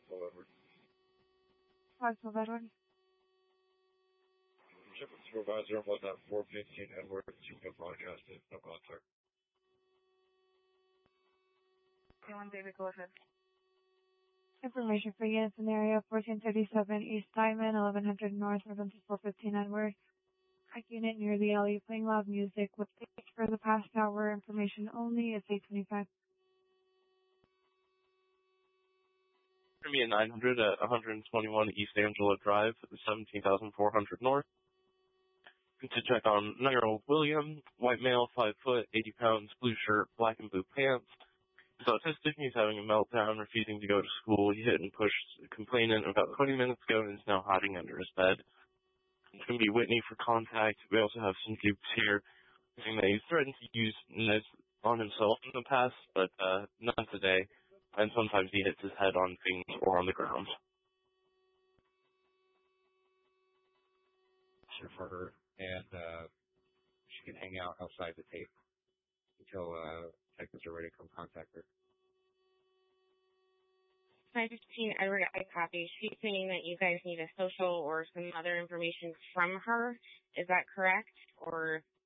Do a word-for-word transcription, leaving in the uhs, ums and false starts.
Five Edward. Five twelve Edward. Shipment supervisor, one nine four fifteen Edward, two been broadcasted, no contact. Okay, one baby, go ahead. Information for units in the area, fourteen thirty-seven East Diamond, eleven hundred North, November four fifteen Edward. Hike unit near the alley, playing loud music with dates for the past hour. Information only. It's eight twenty-five. Going to be at nine hundred at one twenty-one East Angela Drive, seventeen thousand four hundred North. To check on nine-year-old William, white male, five foot, eighty pounds, blue shirt, black and blue pants. He's autistic and he's having a meltdown, refusing to go to school. He hit and pushed a complainant about twenty minutes ago and is now hiding under his bed. It's going to be Whitney for contact. We also have some dupes here saying that he's threatened to use knives on himself in the past, but uh, not today. And sometimes he hits his head on things or on the ground. Sure for her, and uh, she can hang out outside the tape until uh, detectives are ready to come contact her. nine fifteen Edward, I copy. She's saying that you guys need a social or some other information from her. Is that correct? Or